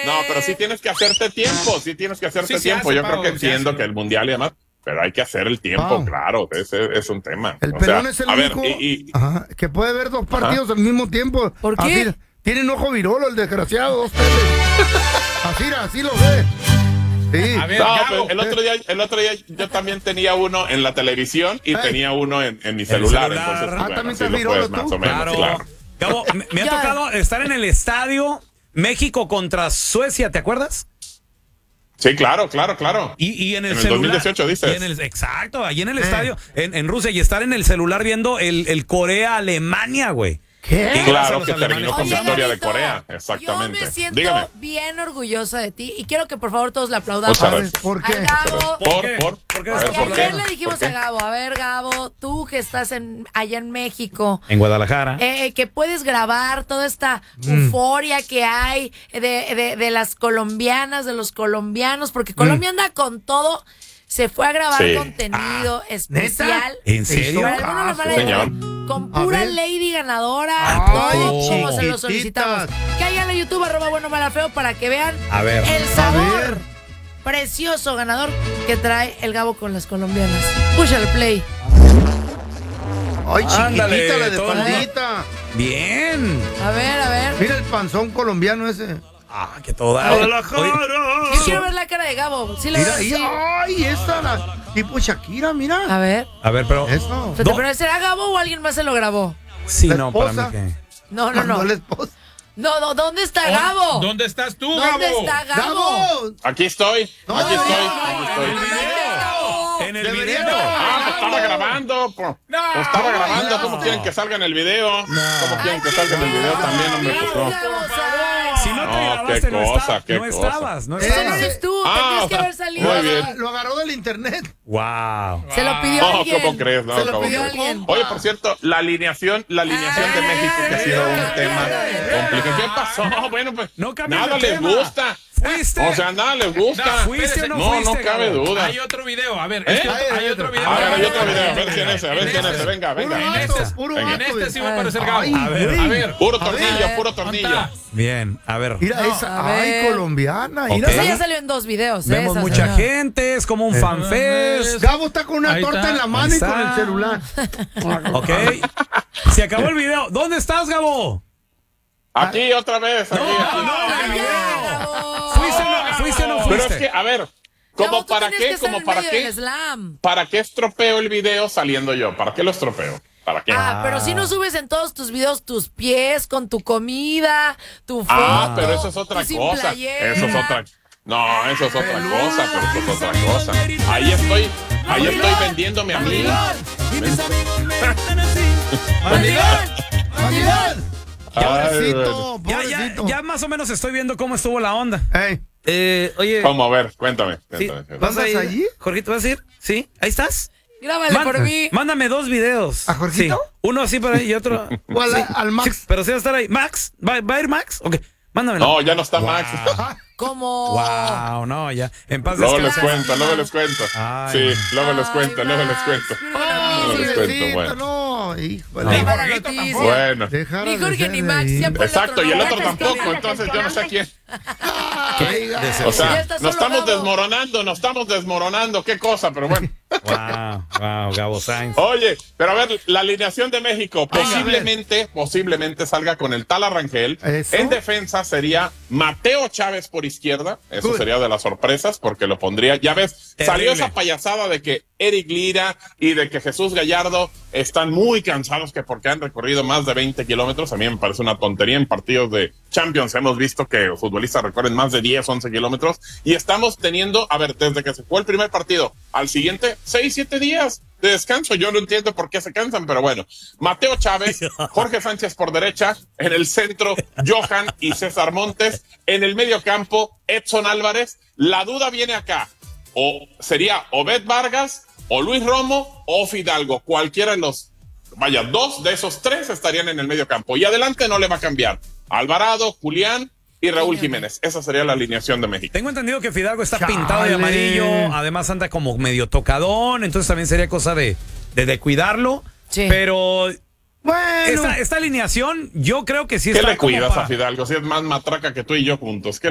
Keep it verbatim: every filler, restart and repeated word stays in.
No, pero sí tienes que hacerte tiempo, sí tienes que hacerte sí, tiempo. Hace, Yo Pau, creo que entiendo que el mundial y demás, pero hay que hacer el tiempo, Pau. Claro, ese es un tema. El o pelón sea, es el a único ver, y, y, ajá, que puede ver dos partidos ajá. al mismo tiempo. ¿Por qué? Así, tienen ojo virolo el desgraciado, dos así, así lo ve. Sí. A ver, no, Gabo, el otro día, el otro día yo también tenía uno en la televisión y hey. tenía uno en, en mi celular, celular. Entonces, ah, bueno, también sí te lo virolo, puedes, tú. más o menos, claro. claro. Gabo, me, me ha tocado estar en el estadio México contra Suecia, ¿te acuerdas? Sí, claro, claro, claro. Y, y en el, en el celular, dos mil dieciocho dices. Y en el, exacto, allí en el eh. estadio, en, en Rusia, y estar en el celular viendo el, el Corea-Alemania, güey. ¿Qué? Y claro que terminó con victoria de Corea, exactamente. Yo me siento Dígame. bien orgullosa de ti y quiero que por favor todos le aplaudamos. ¿Por qué? A Gabo. ¿Por qué? ¿Por, por, qué? ¿Por, qué? ¿Por qué? Ayer le dijimos a Gabo, a ver Gabo, tú que estás en, allá en México. En Guadalajara. Eh, que puedes grabar toda esta mm. euforia que hay de, de, de las colombianas, de los colombianos, porque Colombia mm. anda con todo. Se fue a grabar sí. contenido ah, especial. ¿En serio? Ah, sí, señor. Con pura lady ganadora. Ay, todo como se lo solicitamos. Caigan a YouTube, arroba bueno mala feo, para que vean a ver. el sabor precioso ganador que trae el Gabo con las colombianas. Push el play. Ay, chiquitita, Ándale, la de pandita. Bien. A ver, a ver. Mira el panzón colombiano ese. Ah, que toda. Yo quiero ver la cara de Gabo. Sí, la mira, veo, y, sí. Ay, esta la tipo Shakira, mira. A ver. A ver, pero. Eso. ¿Se te parece, será Gabo o alguien más se lo grabó? Sí, ¿La no, esposa? para mí que. No, no, no. La esposa. No, no, ¿dónde está Gabo? ¿Dónde estás tú, Gabo? ¿Dónde está Gabo? Gabo. Aquí estoy. No, aquí no, estoy. no, aquí no, estoy. En el video. En el Debería video. Ah, pues estaba grabando. Pues, no, pues estaba no, grabando. no. ¿Cómo quieren que salga en el video? No. ¿Cómo quieren que salga en el video también, hombre? Pues no. Si no te No, grabaste, qué no, cosa, está, qué no cosa. estabas. No Eso estabas. no eres tú, Ah, tendrías o que sea, haber salido. muy bien. Lo agarró del internet. Wow. Se lo pidió No, alguien. ¿cómo crees? No, Se lo ¿cómo pidió crees? alguien. Oye, por cierto, la alineación, la alineación de México que ha sido un tema complicado. ¿Qué pasó? Bueno, pues No cambies nada de les tema. gusta. ¿Fuiste? O sea, nada les gusta. No, ¿Fuiste o no No, fuiste, no cabe Gabo? duda. Hay otro video, a ver, ¿Eh? es que hay otro video. A ver, hay otro A ver, video, a ver quién es, a ver quién es, venga, Puro venga. En vato, este, puro venga. en vato. este sí va a aparecer Gabo. Ay, A ver, güey. a ver. Puro A ver. tornillo, puro tornillo. Bien, a ver. Mira No, esa. a Ay, ver. colombiana. Ok. Mira. Esa ya salió en dos videos. Vemos esa, mucha señor. gente, es como un fanfest. Gabo está con una Ahí torta está. en la mano Ahí y con está. el celular. Ok. Se acabó el video. ¿Dónde estás, Gabo? Aquí otra vez, aquí. No, no, Ay, el ya, video. Gabo. ¿Fuiste o no, ¿fuiste o no Pero fuiste? es que, a ver, Gabo, ¿como tú para tenías qué? que estar ¿Como en para medio qué? del slam. ¿Para qué estropeo el video saliendo yo? ¿Para qué lo estropeo? ¿Para qué? Ah, pero si no subes en todos tus videos tus pies con tu comida, tu foto. Ah, pero eso es otra tú sin cosa. playera. Eso es otra. No, eso es otra cosa, pero eso es otra cosa. Ahí estoy, ahí estoy vendiéndome a mí. ¡Mandilón! Ay, Pobrecito, Ya, ya, pobrecito. ya más o menos estoy viendo cómo estuvo la onda. Ey, Eh, oye, ¿Cómo? A ver, cuéntame. sí, cuéntame. ¿vas a ¿Andas ir? allí? Jorgito, ¿vas a ir? ¿Sí? ¿Ahí estás? Grábale Man- por mí. Mándame dos videos. ¿A Jorgito? Sí. Uno así para ahí y otro. o al, Sí. al Max. Sí, pero sí va a estar ahí. ¿Max? ¿Va, va a ir Max? Ok, mándamelo. No, ya no está Max. Como. Wow, no, ya. En paz Luego les descanse. cuento, luego les cuento. Ay, Sí, no. luego les Ay, cuento, luego les Max, cuento. mira, No les sí, cuento, Pobrecito, bueno. no, híjole. Ni mala Jorgito noticia. tampoco. Bueno. Dejar Ni de Jorge ser ni de Max, ahí. siempre- Exacto, y el otro Ya te tampoco, estoy entonces yo no sé a quién. Ay, O Ya sea, está nos solo estamos Gabo. desmoronando, nos estamos desmoronando, qué cosa, pero bueno. Wow, wow, Gabo Sainz. Oye, pero a ver, la alineación de México Venga, posiblemente, posiblemente salga con el tal Arrangel. Eso. En defensa sería Mateo Chávez por izquierda. Eso Good. sería de las sorpresas porque lo pondría. Ya ves, Terrible. salió esa payasada de que Eric Lira y de que Jesús Gallardo están muy cansados que porque han recorrido más de veinte kilómetros. A mí me parece una tontería. En partidos de Champions hemos visto que futbolistas recorren más de diez, once kilómetros y estamos teniendo, a ver, desde que se fue el primer partido al siguiente, seis, siete días de descanso. Yo no entiendo por qué se cansan, pero bueno. Mateo Chávez, Jorge Sánchez por derecha, en el centro, Johan y César Montes, en el medio campo, Edson Álvarez. La duda viene acá. O sería Obed Vargas, o Luis Romo, o Fidalgo. Cualquiera de los, vaya, dos de esos tres estarían en el medio campo. Y adelante no le va a cambiar. Alvarado, Julián y Raúl Jiménez. Esa sería la alineación de México. Tengo entendido que Fidalgo está Chale. pintado de amarillo, además anda como medio tocadón, entonces también sería cosa de, de, de cuidarlo. Sí. Pero Bueno. esta, esta alineación yo creo que sí ¿Qué está le como cuidas para- a Fidalgo? Si es más matraca que tú y yo juntos. ¿Qué